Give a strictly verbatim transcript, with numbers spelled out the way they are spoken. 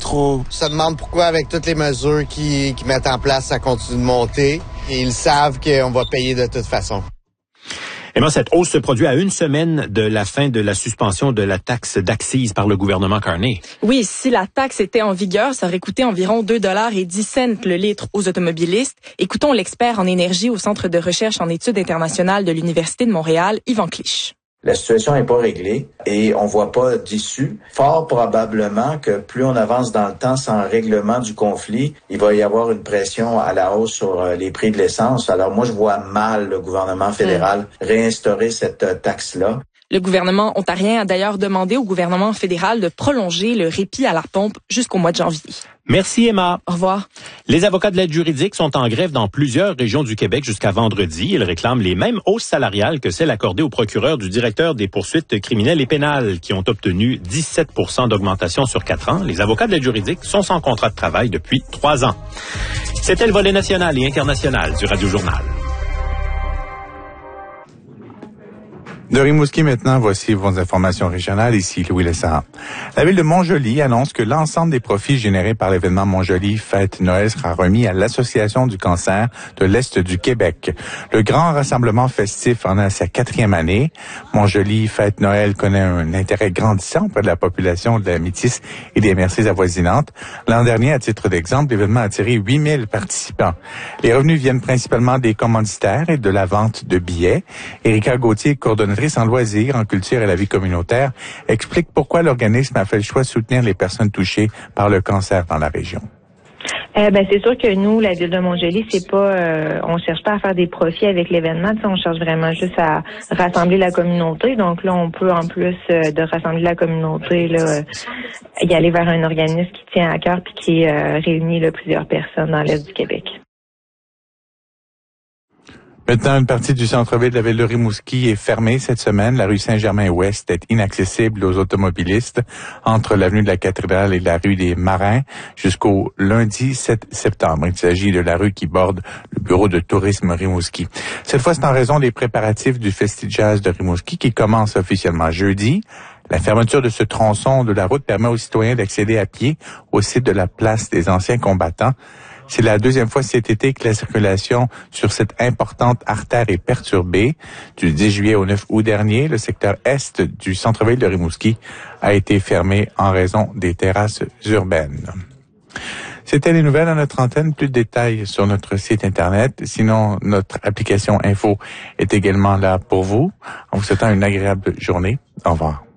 trop. On se demande pourquoi, avec toutes les mesures qu'ils qui mettent en place, ça continue de monter. Et ils savent qu'on va payer de toute façon. Eh bien, cette hausse se produit à une semaine de la fin de la suspension de la taxe d'accise par le gouvernement Carney. Oui, si la taxe était en vigueur, ça aurait coûté environ deux dollars et dix cents le litre aux automobilistes. Écoutons l'expert en énergie au Centre de recherche en études internationales de l'Université de Montréal, Yvan Clich. La situation n'est pas réglée et on voit pas d'issue. Fort probablement que plus on avance dans le temps sans règlement du conflit, il va y avoir une pression à la hausse sur les prix de l'essence. Alors moi, je vois mal le gouvernement fédéral mmh. réinstaurer cette taxe-là. Le gouvernement ontarien a d'ailleurs demandé au gouvernement fédéral de prolonger le répit à la pompe jusqu'au mois de janvier. Merci, Emma. Au revoir. Les avocats de l'aide juridique sont en grève dans plusieurs régions du Québec jusqu'à vendredi. Ils réclament les mêmes hausses salariales que celles accordées au procureur du directeur des poursuites criminelles et pénales, qui ont obtenu dix-sept pour cent d'augmentation sur quatre ans. Les avocats de l'aide juridique sont sans contrat de travail depuis trois ans. C'était le volet national et international du Radio Journal. De Rimouski maintenant, voici vos informations régionales. Ici, Louis Lessard. La ville de Montjoly annonce que l'ensemble des profits générés par l'événement Montjoly Fête Noël sera remis à l'Association du cancer de l'Est du Québec. Le grand rassemblement festif en a sa quatrième année. Montjoly Fête Noël connaît un intérêt grandissant auprès de la population de la Métis et des M R C avoisinantes. L'an dernier, à titre d'exemple, l'événement a attiré huit mille participants. Les revenus viennent principalement des commanditaires et de la vente de billets. Érika Gauthier, coordonnatrice en loisirs, en culture et la vie communautaire, explique pourquoi l'organisme a fait le choix de soutenir les personnes touchées par le cancer dans la région. Euh, ben c'est sûr que nous, la ville de Montjoly, c'est pas, euh, on cherche pas à faire des profits avec l'événement. On cherche vraiment juste à rassembler la communauté. Donc là, on peut en plus euh, de rassembler la communauté, là, euh, y aller vers un organisme qui tient à cœur puis qui euh, réunit là, plusieurs personnes dans l'est du Québec. Maintenant, une partie du centre-ville de la ville de Rimouski est fermée cette semaine. La rue Saint-Germain-Ouest est inaccessible aux automobilistes entre l'avenue de la Cathédrale et la rue des Marins jusqu'au lundi sept septembre. Il s'agit de la rue qui borde le bureau de tourisme Rimouski. Cette fois, c'est en raison des préparatifs du Festi Jazz de Rimouski qui commence officiellement jeudi. La fermeture de ce tronçon de la route permet aux citoyens d'accéder à pied au site de la place des anciens combattants. C'est la deuxième fois cet été que la circulation sur cette importante artère est perturbée. Du dix juillet au neuf août dernier, le secteur est du centre-ville de Rimouski a été fermé en raison des terrasses urbaines. C'était les nouvelles à notre antenne. Plus de détails sur notre site Internet. Sinon, notre application Info est également là pour vous. En vous souhaitant une agréable journée. Au revoir.